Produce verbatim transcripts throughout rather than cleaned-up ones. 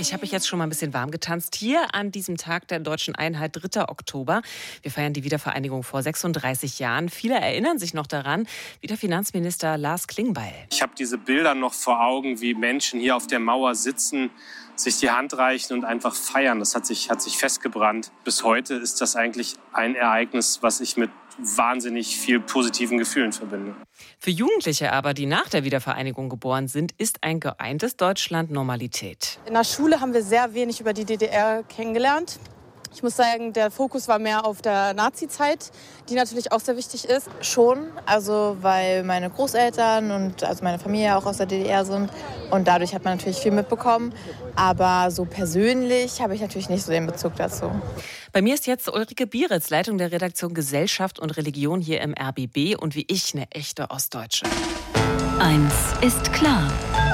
Ich habe mich jetzt schon mal ein bisschen warm getanzt hier an diesem Tag der deutschen Einheit, dritter Oktober. Wir feiern die Wiedervereinigung vor sechsunddreißig Jahren. Viele erinnern sich noch daran, wie der Finanzminister Lars Klingbeil. Ich habe diese Bilder noch vor Augen, wie Menschen hier auf der Mauer sitzen, sich die Hand reichen und einfach feiern. Das hat sich, hat sich festgebrannt. Bis heute ist das eigentlich ein Ereignis, was ich mit wahnsinnig viel positiven Gefühlen verbinde. Für Jugendliche aber, die nach der Wiedervereinigung geboren sind, ist ein geeintes Deutschland Normalität. In der Schule haben wir sehr wenig über die D D R kennengelernt. Ich muss sagen, der Fokus war mehr auf der Nazi-Zeit, die natürlich auch sehr wichtig ist. Schon, also weil meine Großeltern und also meine Familie auch aus der D D R sind und dadurch hat man natürlich viel mitbekommen. Aber so persönlich habe ich natürlich nicht so den Bezug dazu. Bei mir ist jetzt Ulrike Bieritz, Leitung der Redaktion Gesellschaft und Religion hier im R B B und wie ich eine echte Ostdeutsche. Eins ist klar.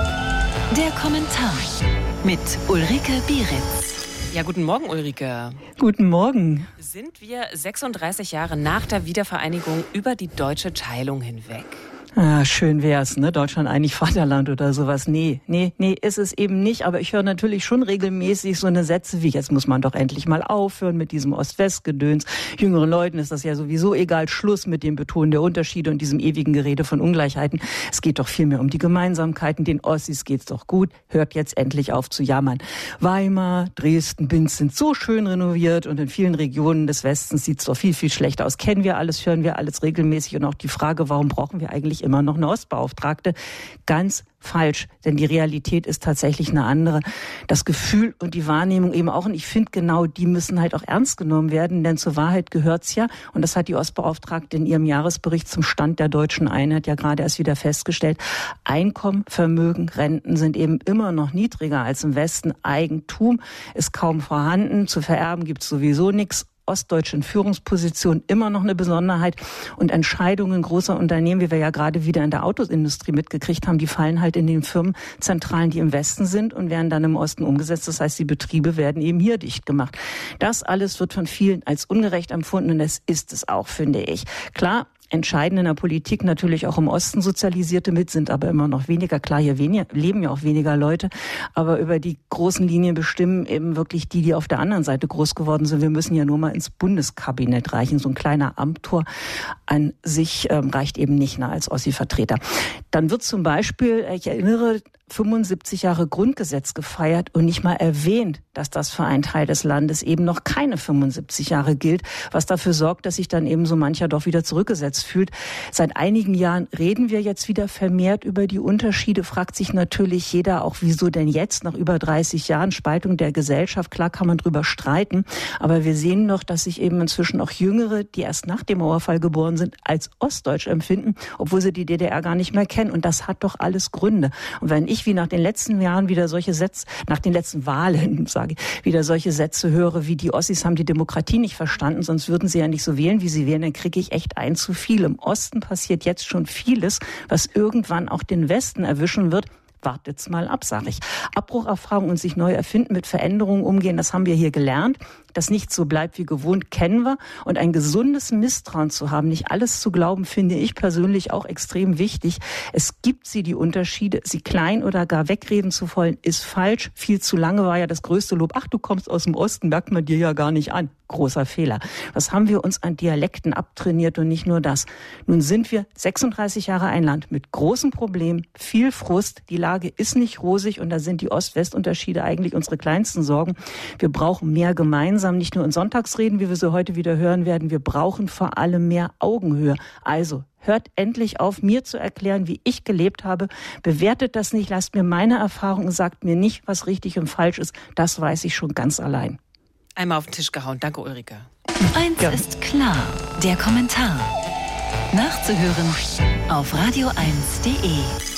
Der Kommentar mit Ulrike Bieritz. Ja, guten Morgen, Ulrike. Guten Morgen. Sind wir sechsunddreißig Jahre nach der Wiedervereinigung über die deutsche Teilung hinweg? Ah, schön wär's, ne? Deutschland eigentlich Vaterland oder sowas. Nee, nee, nee, ist es eben nicht. Aber ich höre natürlich schon regelmäßig so eine Sätze wie, jetzt muss man doch endlich mal aufhören mit diesem Ost-West-Gedöns. Jüngeren Leuten ist das ja sowieso egal. Schluss mit dem Betonen der Unterschiede und diesem ewigen Gerede von Ungleichheiten. Es geht doch vielmehr um die Gemeinsamkeiten. Den Ossis geht's doch gut. Hört jetzt endlich auf zu jammern. Weimar, Dresden, Binz sind so schön renoviert und in vielen Regionen des Westens sieht's doch viel, viel schlechter aus. Kennen wir alles, hören wir alles regelmäßig. Und auch die Frage, warum brauchen wir eigentlich immer noch eine Ostbeauftragte? Ganz falsch, denn die Realität ist tatsächlich eine andere. Das Gefühl und die Wahrnehmung eben auch. Und ich finde, genau die müssen halt auch ernst genommen werden, denn zur Wahrheit gehört's ja. Und das hat die Ostbeauftragte in ihrem Jahresbericht zum Stand der deutschen Einheit ja gerade erst wieder festgestellt. Einkommen, Vermögen, Renten sind eben immer noch niedriger als im Westen. Eigentum ist kaum vorhanden. Zu vererben gibt's sowieso nichts. Ostdeutsche in Führungspositionen immer noch eine Besonderheit. Und Entscheidungen großer Unternehmen, wie wir ja gerade wieder in der Autoindustrie mitgekriegt haben, die fallen halt in den Firmenzentralen, die im Westen sind und werden dann im Osten umgesetzt. Das heißt, die Betriebe werden eben hier dicht gemacht. Das alles wird von vielen als ungerecht empfunden und das ist es auch, finde ich. Klar, entscheidend in der Politik natürlich auch im Osten Sozialisierte mit, sind aber immer noch weniger. Klar, hier weniger, leben ja auch weniger Leute, aber über die großen Linien bestimmen eben wirklich die, die auf der anderen Seite groß geworden sind. Wir müssen ja nur mal ins Bundeskabinett reichen. So ein kleiner Amtor an sich ähm, reicht eben nicht mehr als Ossi-Vertreter. Dann wird zum Beispiel, ich erinnere, fünfundsiebzig Jahre Grundgesetz gefeiert und nicht mal erwähnt, dass das für einen Teil des Landes eben noch keine fünfundsiebzig Jahre gilt, was dafür sorgt, dass sich dann eben so mancher doch wieder zurückgesetzt fühlt. Seit einigen Jahren reden wir jetzt wieder vermehrt über die Unterschiede, fragt sich natürlich jeder auch, wieso denn jetzt nach über dreißig Jahren Spaltung der Gesellschaft? Klar kann man drüber streiten, aber wir sehen noch, dass sich eben inzwischen auch Jüngere, die erst nach dem Mauerfall geboren sind, als ostdeutsch empfinden, obwohl sie die D D R gar nicht mehr kennen. Und das hat doch alles Gründe. Und wenn ich wie nach den letzten Jahren wieder solche Sätze, nach den letzten Wahlen, sage ich, wieder solche Sätze höre, wie die Ossis haben die Demokratie nicht verstanden, sonst würden sie ja nicht so wählen, wie sie wählen, dann kriege ich echt ein zu viel. Im Osten passiert jetzt schon vieles, was irgendwann auch den Westen erwischen wird. Wartet's mal ab, sage ich. Abbrucherfahrung und sich neu erfinden, mit Veränderungen umgehen, das haben wir hier gelernt. Dass nichts so bleibt wie gewohnt, kennen wir. Und ein gesundes Misstrauen zu haben, nicht alles zu glauben, finde ich persönlich auch extrem wichtig. Es gibt sie, die Unterschiede. Sie klein oder gar wegreden zu wollen, ist falsch. Viel zu lange war ja das größte Lob. Ach, du kommst aus dem Osten, merkt man dir ja gar nicht an. Großer Fehler. Was haben wir uns an Dialekten abtrainiert und nicht nur das? Nun sind wir sechsunddreißig Jahre ein Land mit großen Problemen, viel Frust. Die Lage ist nicht rosig und da sind die Ost-West-Unterschiede eigentlich unsere kleinsten Sorgen. Wir brauchen mehr gemeinsam, nicht nur in Sonntagsreden, wie wir sie heute wieder hören werden. Wir brauchen vor allem mehr Augenhöhe. Also hört endlich auf, mir zu erklären, wie ich gelebt habe. Bewertet das nicht, lasst mir meine Erfahrungen, sagt mir nicht, was richtig und falsch ist. Das weiß ich schon ganz allein. Einmal auf den Tisch gehauen. Danke, Ulrike. Eins ja. ist klar, der Kommentar. Nachzuhören auf radio eins punkt de.